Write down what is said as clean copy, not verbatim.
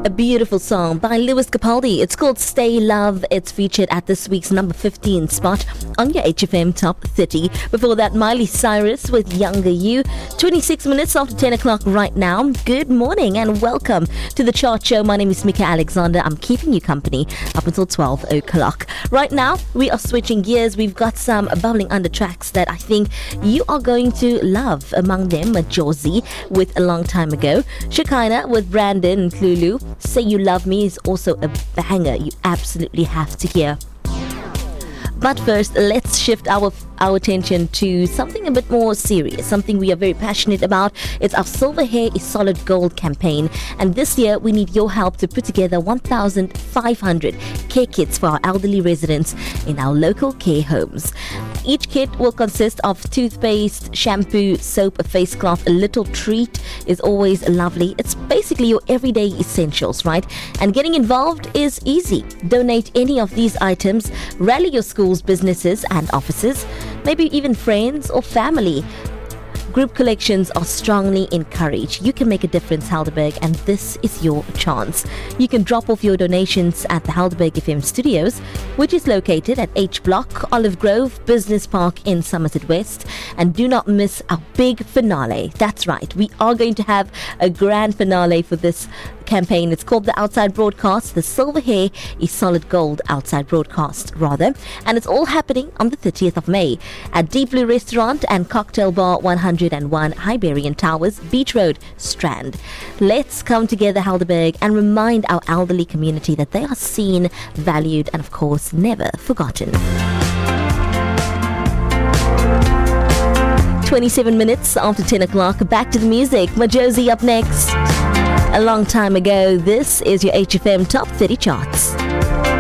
A beautiful song by Lewis Capaldi. It's called Stay Love. It's featured at this week's number 15 spot on your HFM Top 30. Before that, Miley Cyrus with Younger You. 26 minutes after 10 o'clock right now. Good morning and welcome to the Chart Show. My name is Mika Alexander. I'm keeping you company up until 12 o'clock. Right now, we are switching gears. We've got some bubbling under tracks that I think you are going to love. Among them, Josie with A Long Time Ago. Shekinah with Brandon and Lulu. Say You Love Me is also a banger you absolutely have to hear. But first, let's shift our attention to something a bit more serious, something we are very passionate about. It's our Silver Hair is Solid Gold campaign. And this year, we need your help to put together 1,500 care kits for our elderly residents in our local care homes. Each kit will consist of toothpaste, shampoo, soap, a face cloth. A little treat is always lovely. It's basically your everyday essentials, right? And getting involved is easy. Donate any of these items. Rally your schools, businesses and offices, maybe even friends or family. Group collections are strongly encouraged. You can make a difference, Helderberg, and this is your chance. You can drop off your donations at the Helderberg FM studios, which is located at H Block, Olive Grove, Business Park in Somerset West. And do not miss our big finale. That's right, we are going to have a grand finale for this campaign. It's called the Outside Broadcast. The Silver Hair is Solid Gold Outside Broadcast, rather. And it's all happening on the 30th of May at Deep Blue Restaurant and Cocktail Bar 101 Highbury Towers, Beach Road, Strand. Let's come together, Helderberg, and remind our elderly community that they are seen, valued, and of course, never forgotten. 27 minutes after 10 o'clock. Back to the music. Josie up next. A Long Time Ago. This is your HFM Top 30 Charts.